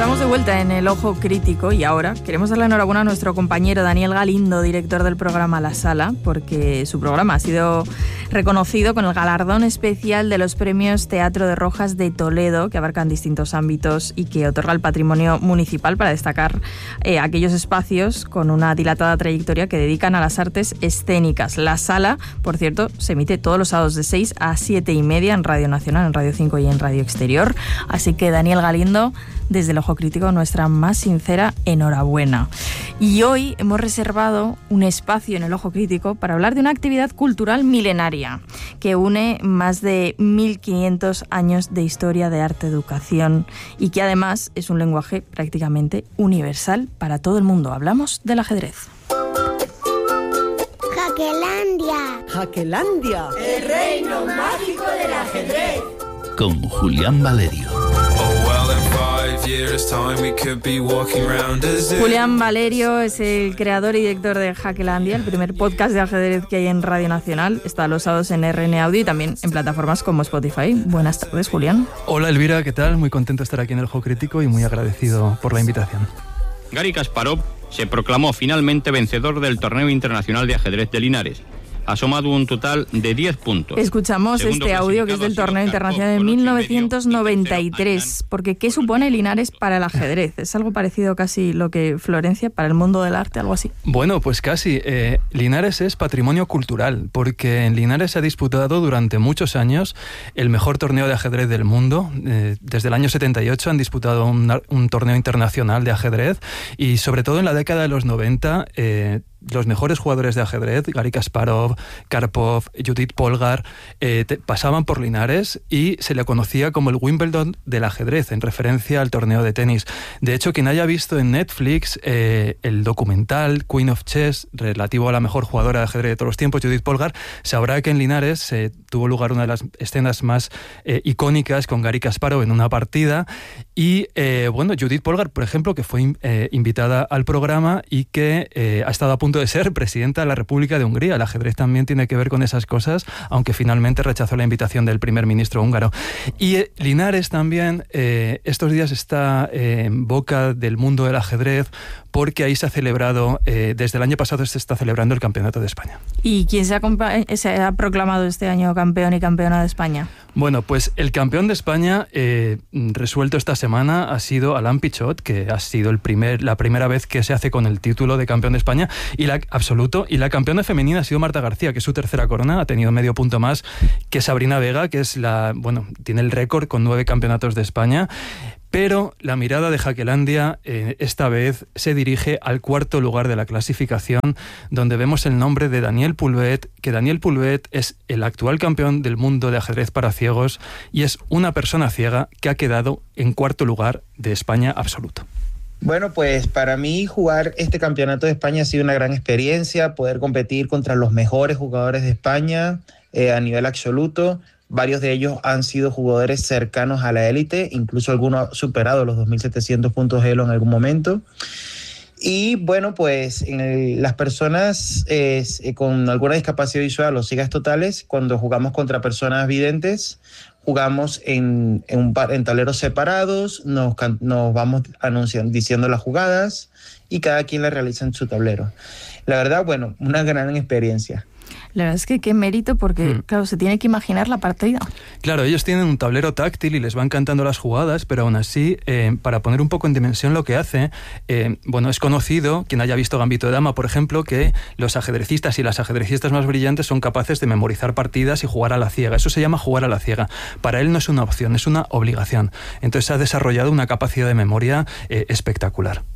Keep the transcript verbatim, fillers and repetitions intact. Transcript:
Estamos de vuelta en El Ojo Crítico y ahora queremos darle enhorabuena a nuestro compañero Daniel Galindo, director del programa La Sala, porque su programa ha sido reconocido con el galardón especial de los premios Teatro de Rojas de Toledo, que abarcan distintos ámbitos y que otorga el patrimonio municipal para destacar eh, aquellos espacios con una dilatada trayectoria que dedican a las artes escénicas. La Sala, por cierto, se emite todos los sábados de seis a siete y media en Radio Nacional, en Radio cinco y en Radio Exterior. Así que Daniel Galindo, desde El Ojo Crítico, nuestra más sincera enhorabuena. Y hoy hemos reservado un espacio en El Ojo Crítico para hablar de una actividad cultural milenaria que une más de mil quinientos años de historia de arte, educación y que además es un lenguaje prácticamente universal para todo el mundo. Hablamos del ajedrez. Jaquelandia. Jaquelandia. El reino mágico del ajedrez. Con Julián Valerio. Julián Valerio es el creador y director de Jaquelandia, el primer podcast de ajedrez que hay en Radio Nacional. Está los sábados en R N Audio y también en plataformas como Spotify. Buenas tardes, Julián. Hola, Elvira, ¿qué tal? Muy contento de estar aquí en El Ojo Crítico y muy agradecido por la invitación. Garry Kasparov se proclamó finalmente vencedor del Torneo Internacional de Ajedrez de Linares. Ha sumado un total de diez puntos. Escuchamos Segundo este audio que es del Torneo Internacional de mil novecientos noventa y tres, porque ¿qué supone Linares para el ajedrez? ¿Es algo parecido casi lo que Florencia para el mundo del arte, algo así? Bueno, pues casi. Eh, Linares es patrimonio cultural, porque en Linares se ha disputado durante muchos años el mejor torneo de ajedrez del mundo. Eh, desde el año setenta y ocho han disputado un, un torneo internacional de ajedrez y sobre todo en la década de los noventa... Eh, los mejores jugadores de ajedrez, Garry Kasparov, Karpov, Judith Polgar, eh, te, pasaban por Linares y se le conocía como el Wimbledon del ajedrez, en referencia al torneo de tenis. De hecho, quien haya visto en Netflix eh, el documental Queen of Chess, relativo a la mejor jugadora de ajedrez de todos los tiempos, Judith Polgar, sabrá que en Linares eh, tuvo lugar una de las escenas más eh, icónicas con Garry Kasparov en una partida. Y, eh, bueno, Judith Polgar, por ejemplo, que fue eh, invitada al programa y que eh, ha estado a punto de ser presidenta de la República de Hungría. El ajedrez también tiene que ver con esas cosas, aunque finalmente rechazó la invitación del primer ministro húngaro. Y eh, Linares también eh, estos días está eh, en boca del mundo del ajedrez, porque ahí se ha celebrado, eh, desde el año pasado se está celebrando el Campeonato de España. ¿Y quién se ha, se ha proclamado este año campeón y campeona de España? Bueno, pues el campeón de España, eh, resuelto esta semana, ha sido Alain Pichot, que ha sido el primer, la primera vez que se hace con el título de campeón de España, y la absoluto, y la campeona femenina ha sido Marta García, que es su tercera corona, ha tenido medio punto más que Sabrina Vega, que es la, bueno, tiene el récord con nueve campeonatos de España. Pero la mirada de Jaquelandia eh, esta vez se dirige al cuarto lugar de la clasificación, donde vemos el nombre de Daniel Pulvet, que Daniel Pulvet es el actual campeón del mundo de ajedrez para ciegos y es una persona ciega que ha quedado en cuarto lugar de España absoluto. Bueno, pues para mí jugar este campeonato de España ha sido una gran experiencia, poder competir contra los mejores jugadores de España eh, a nivel absoluto. Varios de ellos han sido jugadores cercanos a la élite, incluso algunos han superado los dos mil setecientos puntos Elo en algún momento. Y bueno, pues en el, las personas eh, con alguna discapacidad visual o ciegas totales, cuando jugamos contra personas videntes, jugamos en, en, un par, en tableros separados, nos, nos vamos anunciando, diciendo las jugadas y cada quien la realiza en su tablero. La verdad, bueno, una gran experiencia. La verdad es que qué mérito, porque, mm. claro, se tiene que imaginar la partida. Claro, ellos tienen un tablero táctil y les van cantando las jugadas, pero aún así, eh, para poner un poco en dimensión lo que hace, eh, bueno, es conocido, quien haya visto Gambito de Dama, por ejemplo, que los ajedrecistas y las ajedrecistas más brillantes son capaces de memorizar partidas y jugar a la ciega. Eso se llama jugar a la ciega. Para él no es una opción, es una obligación. Entonces ha desarrollado una capacidad de memoria eh, espectacular.